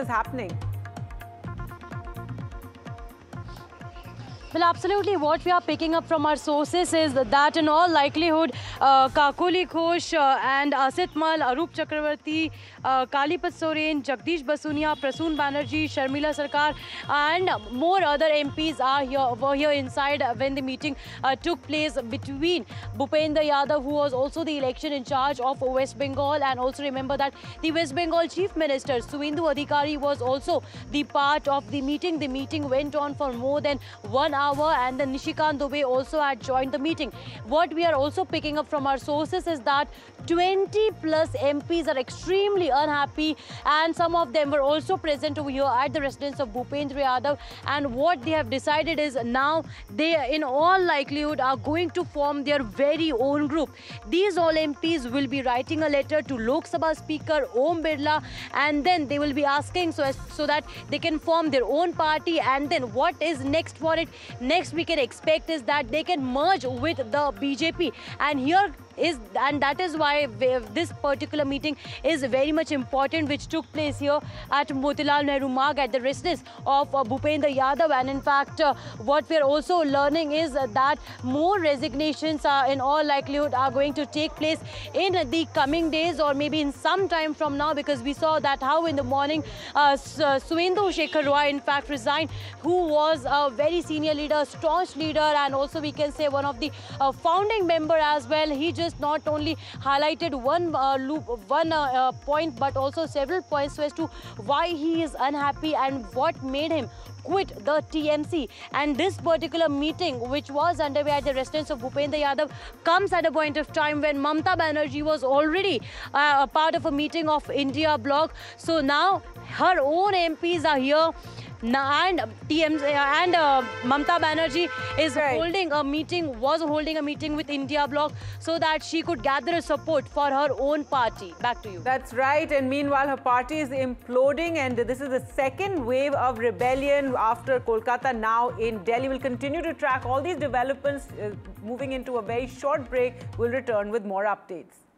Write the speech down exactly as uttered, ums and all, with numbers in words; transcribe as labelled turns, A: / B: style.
A: is happening?
B: Well, absolutely. What we are picking up from our sources is that in all likelihood, uh, Kakoli Ghosh uh, and Asit Mal, Arup Chakravarti, uh, Kalipat Soren, Jagdish Basunia, Prasoon Banerjee, Sharmila Sarkar, and more other M Ps are here, were here inside when the meeting uh, took place between Bhupendra Yadav, who was also the election in charge of West Bengal, and also remember that the West Bengal Chief Minister Suvendu Adhikari was also the part of the meeting. The meeting went on for more than one hour. Hour, and then Nishikant Dubey also had joined the meeting. What we are also picking up from our sources is that twenty plus M Ps are extremely unhappy, and some of them were also present over here at the residence of Bhupendra Yadav. And what they have decided is now they, in all likelihood, are going to form their very own group. These all M Ps will be writing a letter to Lok Sabha Speaker Om Birla, and then they will be asking so as so that they can form their own party. And then what is next for it? Next we can expect is that they can merge with the B J P, and here is and that is why this particular meeting is very much important, which took place here at Motilal Nehru Marg at the residence of uh, Bhupendra Yadav. And in fact, uh, what we are also learning is uh, that more resignations are in all likelihood are going to take place in the coming days, or maybe in some time from now, because we saw that how in the morning uh, Suvendu Shekhar Roy in fact resigned, who was a very senior leader, staunch leader, and also we can say one of the uh, founding member as well. He just just not only highlighted one uh, loop, one uh, uh, point, but also several points as to why he is unhappy and what made him quit the T M C. And this particular meeting, which was underway at the residence of Bhupendra Yadav, comes at a point of time when Mamata Banerjee was already uh, a part of a meeting of India Bloc. So now her own M Ps are here. And T M C and uh, Mamata Banerjee is right. holding a meeting, was holding a meeting with India Bloc so that she could gather support for her own party. Back to you.
A: That's right. And meanwhile, her party is imploding, and this is the second wave of rebellion after Kolkata, now in Delhi. We'll continue to track all these developments. Uh, moving into a very short break, we'll return with more updates.